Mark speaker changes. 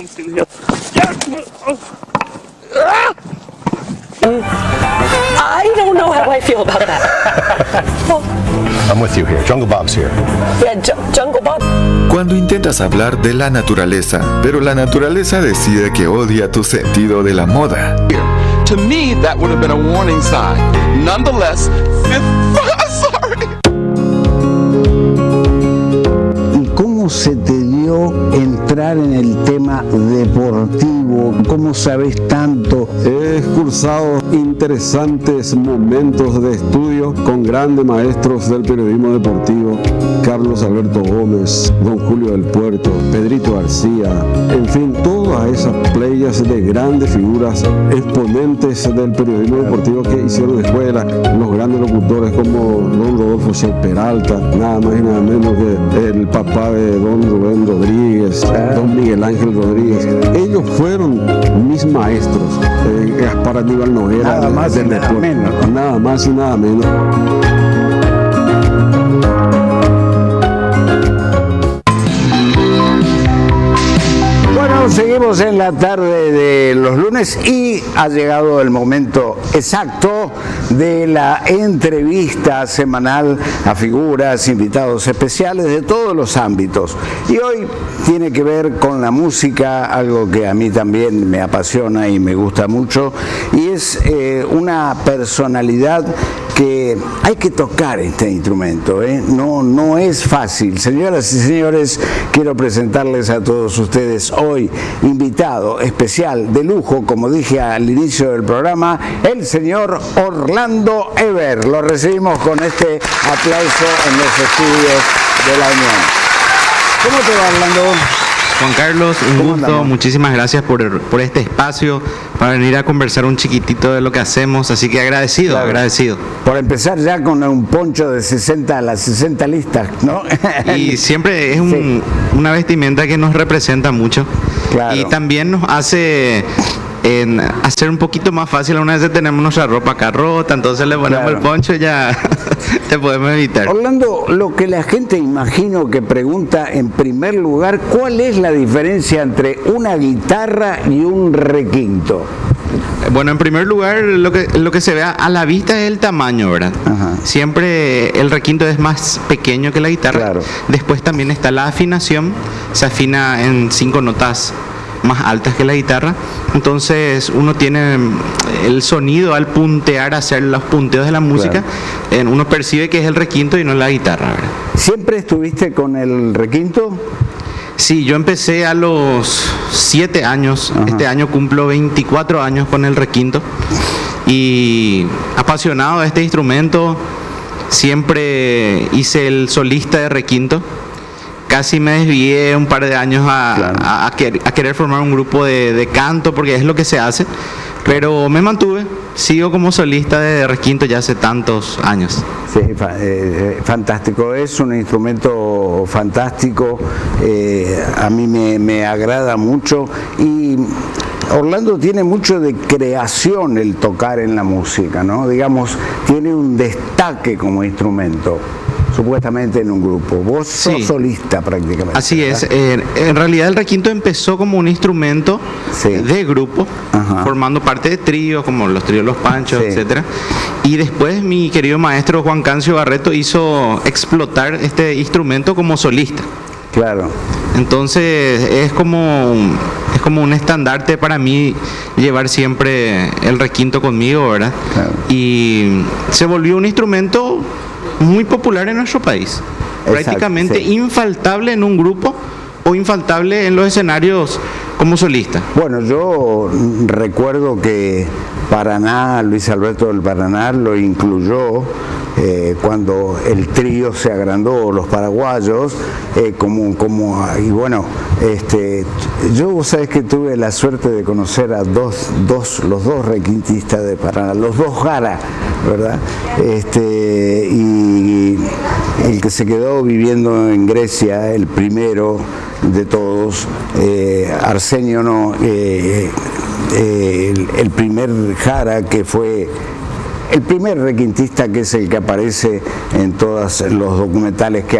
Speaker 1: auxilio.
Speaker 2: I don't know how I feel about that.
Speaker 3: I'm with you here. Jungle Bob's here.
Speaker 2: Yeah, Jungle Bob.
Speaker 4: Cuando intentas hablar de la naturaleza, pero la naturaleza decide que odia tu sentido de la moda.
Speaker 5: To me, that would have been a warning sign. Nonetheless, sorry.
Speaker 6: ¿Y cómo se te dio entrar en el tema deportivo? ¿Cómo sabes tanto?
Speaker 7: He cursado interesantes momentos de estudio con grandes maestros del periodismo deportivo: Carlos Alberto Gómez, Don Julio del Puerto, Pedrito García, en fin, todas esas playas de grandes figuras, exponentes del periodismo deportivo que hicieron escuela, los grandes locutores como Don Rodolfo Che Peralta, nada más y nada menos que el papá de Don Rubén Rodríguez, Don Miguel Ángel Rodríguez. Ellos fueron mis maestros. Gaspar Aníbal Noguera,
Speaker 6: nada más
Speaker 7: del
Speaker 6: y nada
Speaker 7: deporte.
Speaker 6: menos.
Speaker 7: Nada más y nada menos.
Speaker 6: Bueno, seguimos en la tarde de los lunes y ha llegado el momento exacto de la entrevista semanal a figuras, invitados especiales de todos los ámbitos. Y hoy tiene que ver con la música, algo que a mí también me apasiona y me gusta mucho, y es una personalidad que hay que tocar este instrumento, no es fácil. Señoras y señores, quiero presentarles a todos ustedes hoy invitado especial de lujo, como dije al inicio del programa, el señor Orlando Eber. Lo recibimos con este aplauso en los estudios de la Unión. ¿Cómo te va, Orlando?
Speaker 8: Juan Carlos, un gusto, muchísimas gracias por este espacio, para venir a conversar un chiquitito de lo que hacemos, así que agradecido,
Speaker 6: Claro.
Speaker 8: agradecido.
Speaker 6: Por empezar ya con un poncho de 60 a las 60 listas, ¿no?
Speaker 8: Y siempre es
Speaker 6: Sí.
Speaker 8: una vestimenta que nos representa mucho,
Speaker 6: Claro.
Speaker 8: y también nos hace hacer un poquito más fácil. Una vez tenemos nuestra ropa acá rota, entonces le ponemos
Speaker 6: Claro.
Speaker 8: el poncho y ya te podemos evitar.
Speaker 6: Orlando, lo que la gente imagino que pregunta en primer lugar, ¿cuál es la diferencia entre una guitarra y un requinto?
Speaker 8: Bueno, en primer lugar, lo que se ve a la vista es el tamaño, ¿verdad?
Speaker 6: Ajá.
Speaker 8: Siempre el requinto es más pequeño que la guitarra.
Speaker 6: Claro.
Speaker 8: Después también está la afinación, se afina en 5 notas más altas que la guitarra. Entonces uno tiene el sonido al puntear, hacer los punteos de la música, uno percibe que es el requinto y no la guitarra, ¿verdad?
Speaker 6: ¿Siempre estuviste con el requinto?
Speaker 8: Sí, yo empecé a los 7 años.
Speaker 6: Ajá.
Speaker 8: Este año cumplo 24 años con el requinto. Y apasionado de este instrumento, siempre hice el solista de requinto. Casi me desvié un par de años a querer formar un grupo de canto, porque es lo que se hace. Pero me mantuve, sigo como solista de requinto ya hace tantos años.
Speaker 6: Sí, fantástico, es un instrumento fantástico, a mí me agrada mucho, y Orlando tiene mucho de creación el tocar en la música, ¿no? Digamos, tiene un destaque como instrumento, supuestamente en un grupo. Vos sos
Speaker 8: Sí.
Speaker 6: solista prácticamente.
Speaker 8: Así
Speaker 6: ¿verdad?
Speaker 8: es, en realidad el requinto empezó como un instrumento
Speaker 6: Sí.
Speaker 8: de grupo,
Speaker 6: Ajá.
Speaker 8: formando parte de tríos, como los tríos Los Panchos,
Speaker 6: Sí.
Speaker 8: etcétera. Y después mi querido maestro Juan Cancio Barreto hizo explotar este instrumento como solista.
Speaker 6: Claro.
Speaker 8: Entonces es como un estandarte para mí llevar siempre el requinto conmigo, ¿verdad?
Speaker 6: Claro.
Speaker 8: Y se volvió un instrumento muy popular en nuestro país.
Speaker 6: Exacto,
Speaker 8: Prácticamente
Speaker 6: sí.
Speaker 8: infaltable en un grupo o infaltable en los escenarios como solista.
Speaker 6: Bueno, yo recuerdo que Paraná, Luis Alberto del Paraná lo incluyó cuando el trío se agrandó, los paraguayos, y bueno, yo vos sabés que tuve la suerte de conocer a los dos requintistas de Paraná, los dos Jara, ¿verdad? Y el que se quedó viviendo en Grecia, el primero de todos, Arsenio no, el primer Jara, que fue el primer requintista, que es el que aparece en todos los documentales que